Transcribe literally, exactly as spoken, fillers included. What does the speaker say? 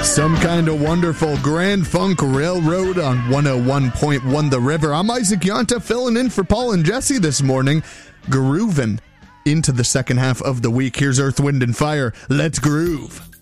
Some kind of wonderful Grand Funk Railroad on one oh one point one The River. I'm Isaac Yonta filling in for Paul and Jesse this morning, grooving into the second half of the week. Here's Earth, Wind, and Fire. Let's groove.